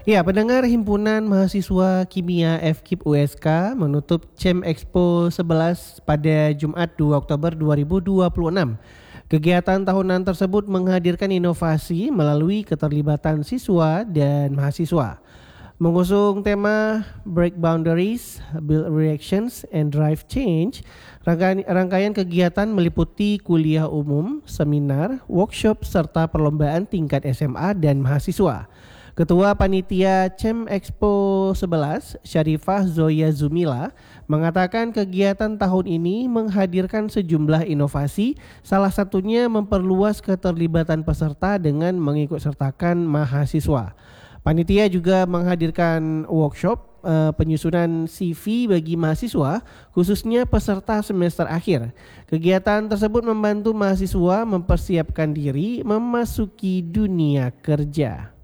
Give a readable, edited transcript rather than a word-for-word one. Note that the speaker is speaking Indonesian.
Ya, pendengar Himpunan Mahasiswa Kimia FKIP USK menutup CEM Expo 11 pada Jumat 2 Oktober 2026. Kegiatan tahunan tersebut menghadirkan inovasi melalui keterlibatan siswa dan mahasiswa. Mengusung tema Break Boundaries, Build Reactions, and Drive Change, rangkaian kegiatan meliputi kuliah umum, seminar, workshop, serta perlombaan tingkat SMA dan mahasiswa. Ketua Panitia CEM Expo 11, Syarifah Zoya Zumila, mengatakan kegiatan tahun ini menghadirkan sejumlah inovasi, salah satunya memperluas keterlibatan peserta dengan mengikutsertakan mahasiswa. Panitia juga menghadirkan workshop penyusunan CV bagi mahasiswa, khususnya peserta semester akhir. Kegiatan tersebut membantu mahasiswa mempersiapkan diri memasuki dunia kerja.